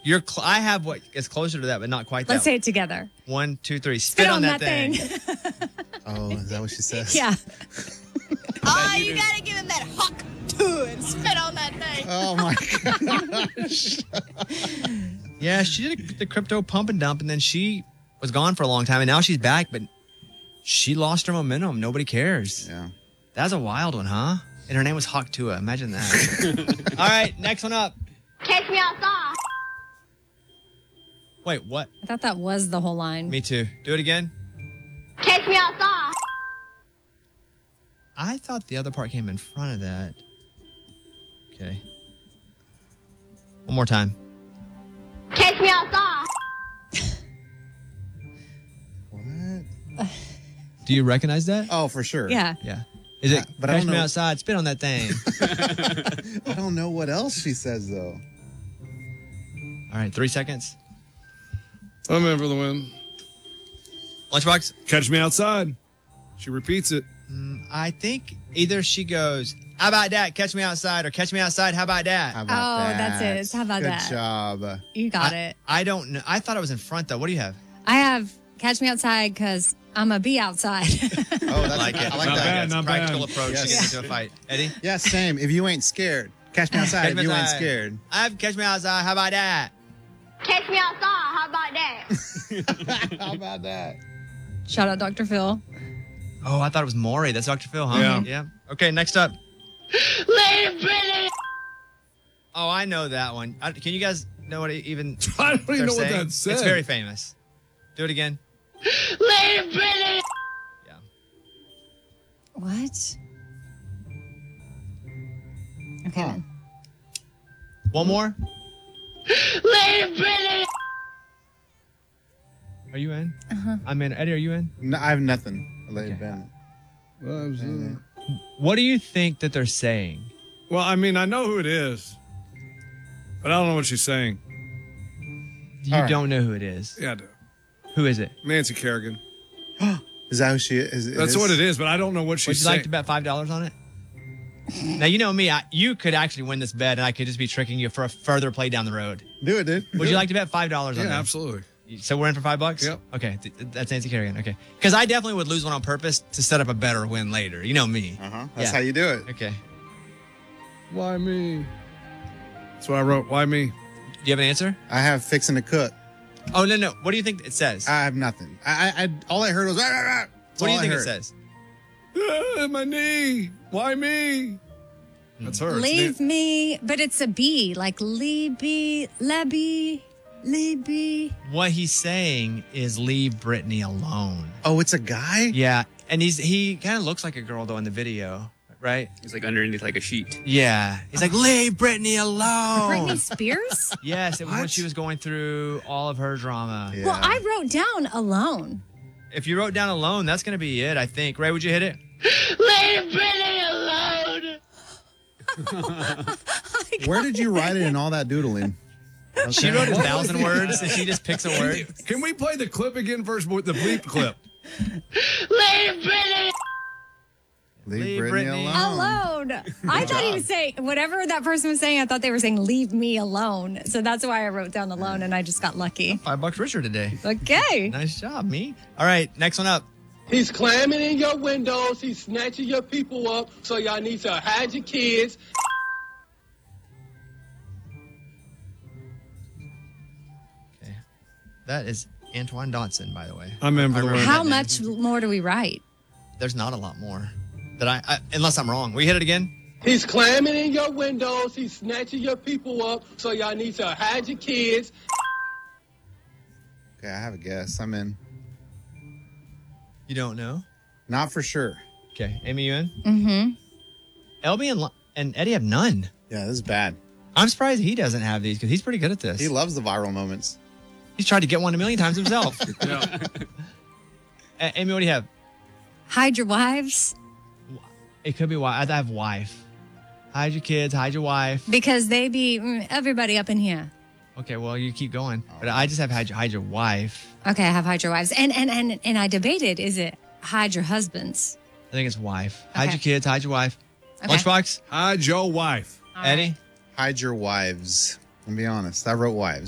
I have what is closer to that, but not quite that. Let's say it together. 1, 2, 3. Spit on that thing. Oh, is that what she says? Yeah. Oh, you gotta give him that hawk too and spit on that thing. Oh my gosh. Yeah, she did the crypto pump and dump, and then she was gone for a long time, and now she's back, but she lost her momentum. Nobody cares. Yeah. That's a wild one, huh? And her name was Hawk Tua. Imagine that. All right, next one up. Catch me outside. Wait, what? I thought that was the whole line. Me too. Do it again. Catch me outside. I thought the other part came in front of that. Okay. One more time. Catch me outside. What? Do you recognize that? Oh, for sure. Yeah. Yeah. Is it, but I catch don't me know. outside, spit on that thing. I don't know what else she says, though. All right, 3 seconds. I'm in for the win. Lunchbox? Catch me outside. She repeats it. I think either she goes, how about that? Catch me outside, or catch me outside, how about that? How about that? that's it. It's how about Good that? Good job. You got it. I don't know. I thought it was in front, though. What do you have? I have catch me outside because I'm a bee outside. Oh, that's I like it. I like Not that. bad, It's a not practical bad. approach to Yes. get into a fight. Eddie? Yeah, same. If you ain't scared, catch me outside. Catch If me you ain't outside. scared. I have catch me outside, how about that? Catch me outside. How about that? How about that? Shout out Dr. Phil. Oh, I thought it was Maury. That's Dr. Phil, huh? Yeah. Okay, next up. Lady Brittany. Oh, I know that one. Can you guys know what it even I don't even they're know saying? what that said. It's very famous. Do it again. Lady Brittany. Yeah. What? Okay, then. One more. Lady Brittany. Are you in? I'm in. Eddie, are you in? No, I have nothing. Lady Bennett. What do you think that they're saying? Well, I mean, I know who it is, but I don't know what she's saying. You All right. don't know who it is. Yeah, I do. Who is it? Nancy Kerrigan. Is that who she is? That's what it is, but I don't know what Would she's you saying. like to bet $5 on it? Now, you know me. You could actually win this bet, and I could just be tricking you for a further play down the road. Do it, dude. Would you like to bet $5 on Yeah, that? absolutely. So we're in for $5? Yep. Okay, that's Nancy Kerrigan. Okay. Because I definitely would lose one on purpose to set up a better win later. You know me. Uh-huh. That's Yeah. how you do it. Okay. Why me? That's what I wrote. Why me? Do you have an answer? I have fixing to cook. Oh, no. What do you think it says? I have nothing. I all I heard was. Rah, rah, rah. That's What do all you I think it heard. says? My knee. Why me? That's her. It's Leave me, but it's a bee, like Libby, Lebby, Libby. What he's saying is leave Brittany alone. Oh, it's a guy? Yeah, and he kind of looks like a girl though in the video, right? It's like underneath like a sheet. Yeah, he's like leave Brittany alone. Britney Spears? Yes, it was when What? she was going through all of her drama. Yeah. Well, I wrote down alone. If you wrote down alone, that's gonna be it. I think. Ray, would you hit it? Leave Brittany alone. Where did you write it in all that doodling? She wrote 1,000 words, and she just picks a word. Can we play the clip again first, with the bleep clip? Leave Brittany. Leave Brittany Brittany alone. Alone. I thought he was saying, whatever that person was saying, I thought they were saying, leave me alone. So that's why I wrote down alone, and I just got lucky. $5 richer today. Okay. Nice job, me. All right, next one up. He's climbing in your windows. He's snatching your people up. So y'all need to hide your kids. Okay, that is Antoine Dotson, by the way. I'm in for the I win. remember How that much more do we write? There's not a lot more that I unless I'm wrong. We hit it again. He's climbing in your windows. He's snatching your people up. So y'all need to hide your kids. Okay, I have a guess. I'm in. You don't know? Not for sure. Okay, Amy, you in? Mm-hmm. LB and Eddie have none. Yeah, this is bad. I'm surprised he doesn't have these because he's pretty good at this. He loves the viral moments. He's tried to get one a million times himself. Yeah. Amy, what do you have? Hide your wives It could be wife. I have wife. Hide your kids. Hide your wife. because they be everybody up in here. Okay, well, you keep going. But I just have hide your wife. Okay, I have hide your wives. And I debated, is it hide your husbands? I think it's wife. Hide Okay. your kids. Hide your wife. Okay. Lunchbox? Hide your wife. Eddie? Hide your wives. I'll be honest. I wrote wives.